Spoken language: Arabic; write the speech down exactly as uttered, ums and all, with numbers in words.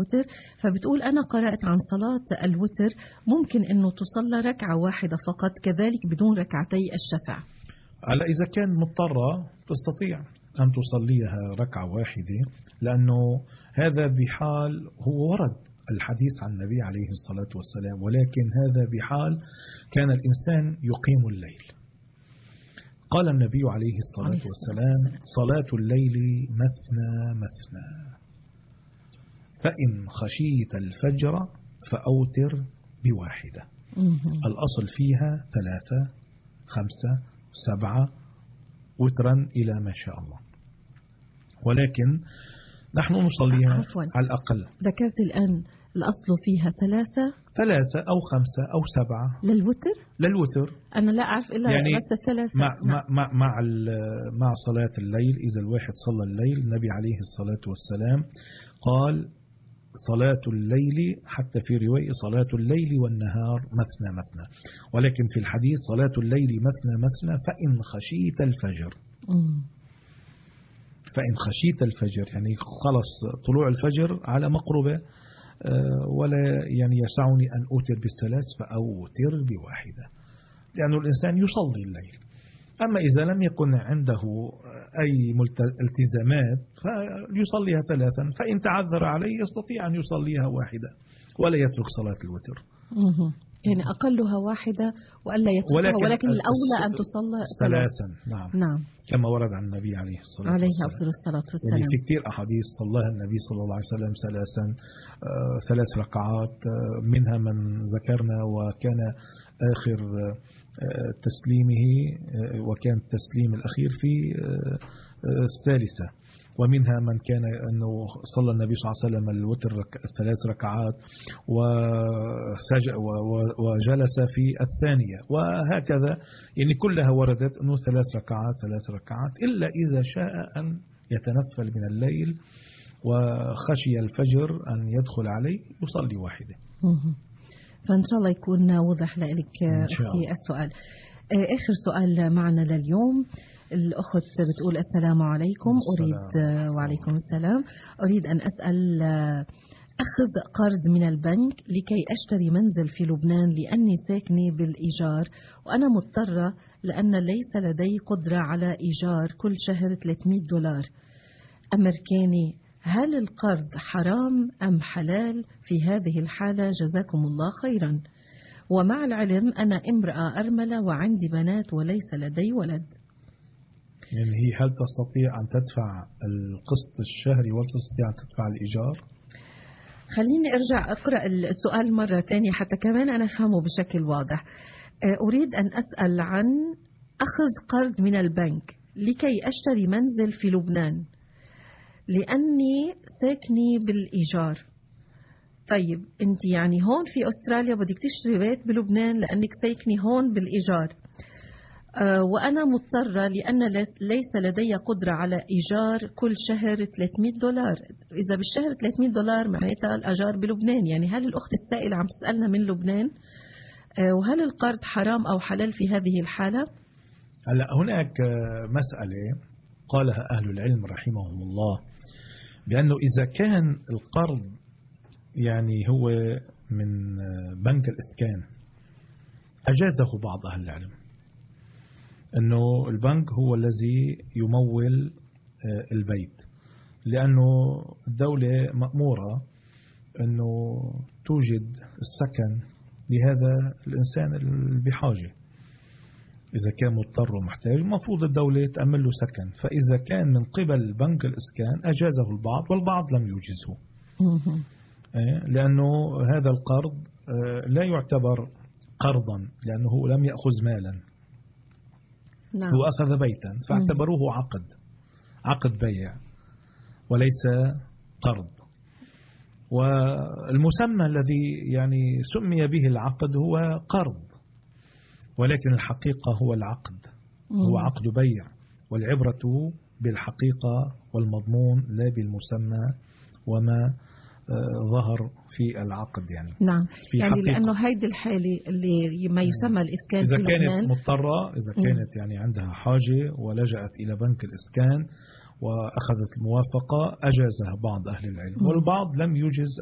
الوتر. فبتقول أنا قرأت عن صلاة الوتر ممكن أنه تصلى ركعة واحدة فقط كذلك بدون ركعتي الشفع. على إذا كان مضطرة تستطيع أن تصليها ركعة واحدة، لأنه هذا بحال هو ورد الحديث عن النبي عليه الصلاة والسلام، ولكن هذا بحال كان الإنسان يقيم الليل. قال النبي عليه الصلاة والسلام صلاة الليل مثنى مثنى، فإن خشيت الفجر فأوتر بواحدة. الأصل فيها ثلاثة خمسة سبعة وترا إلى ما شاء الله، ولكن نحن نصليها على الأقل. ذكرت الآن الأصل فيها ثلاثة ثلاثة أو خمسة أو سبعة للوتر. للوتر أنا لا أعرف إلا يعني بس الثلاثة. مع, نعم. مع, مع, مع صلاة الليل. إذا الواحد صلى الليل النبي عليه الصلاة والسلام قال صلاة الليل، حتى في رواية صلاة الليل والنهار مثنى مثنى، ولكن في الحديث صلاة الليل مثنى مثنى فإن خشيت الفجر. م. فإن خشيت الفجر يعني خلص طلوع الفجر على مقربة ولا يعني يسعني أن أوتر بالثلاث فأوتر بواحدة، لأن الإنسان يصلي الليل. أما إذا لم يكن عنده أي التزامات فيصليها ثلاثا، فإن تعذر عليه يستطيع أن يصليها واحدة ولا يترك صلاة الوتر. يعني أقلها واحدة وألا يتركها، ولكن, ولكن الأولى أن تصلى ثلاثا. نعم. نعم كما ورد عن النبي عليه الصلاة عليه والسلام. أفضل الصلاة والسلام. يعني في كثير أحاديث صلاها النبي صلى الله عليه وسلم ثلاثا آه ثلاث ركعات، آه منها من ذكرنا وكان آخر آه تسليمه آه وكان التسليم الأخير في آه آه الثالثة، ومنها من كان أنه صلى النبي صلى الله عليه وسلم الوتر ثلاث ركعات وجلس في الثانية، وهكذا يعني كلها وردت أنه ثلاث ركعات ثلاث ركعات، إلا إذا شاء أن يتنفل من الليل وخشي الفجر أن يدخل عليه يصلي واحدة. فإن شاء الله يكون وضح لك أختي السؤال. آخر سؤال معنا لليوم، الأخت بتقول السلام عليكم. أريد وعليكم السلام. أريد أن أسأل أخذ قرض من البنك لكي أشتري منزل في لبنان لأني ساكنة بالإيجار وأنا مضطرة لأن ليس لدي قدرة على إيجار كل شهر ثلاثمئة دولار أمريكاني. هل القرض حرام أم حلال في هذه الحالة؟ جزاكم الله خيرا. ومع العلم أنا امرأة أرملة وعندي بنات وليس لدي ولد. يعني هي هل تستطيع أن تدفع القسط الشهري وتستطيع أن تدفع الإيجار؟ خليني أرجع أقرأ السؤال مرة تانية حتى كمان أنا أفهمه بشكل واضح. أريد أن أسأل عن أخذ قرض من البنك لكي أشتري منزل في لبنان لأني ساكني بالإيجار. طيب أنت يعني هون في أستراليا بدك تشتري بيت بلبنان لأنك ساكني هون بالإيجار، أه وأنا مضطرة لأن ليس لدي قدرة على إيجار كل شهر ثلاثمئة دولار. إذا بالشهر ثلاثمئة دولار معناتها الأجار بلبنان. يعني هل الأخت السائلة عم تسألنا من لبنان؟ أه وهل القرض حرام أو حلال في هذه الحالة؟ هلا هناك مسألة قالها أهل العلم رحمهم الله، بأنه إذا كان القرض يعني هو من بنك الإسكان أجازه بعض أهل العلم، أنه البنك هو الذي يمول البيت، لأنه الدولة مأمورة أنه توجد السكن لهذا الإنسان بحاجة. إذا كان مضطر ومحتاج المفروض الدولة تأمن له سكن، فإذا كان من قبل بنك الإسكان أجازه البعض والبعض لم يجزه، لأنه هذا القرض لا يعتبر قرضا لأنه لم يأخذ مالا. نعم. هو أخذ بيتا فاعتبروه عقد عقد بيع وليس قرض. والمسمى الذي يعني سمي به العقد هو قرض، ولكن الحقيقة هو العقد، هو عقد بيع، والعبرة بالحقيقة والمضمون لا بالمسمى وما ظهر في العقد. يعني نعم في يعني حقيقة. لأنه هيدي الحالة اللي ما يسمى الإسكان إذا في كانت لبنان مضطرة، إذا كانت يعني عندها حاجة ولجأت إلى بنك الإسكان وأخذت الموافقة أجازها بعض أهل العلم والبعض لم يجز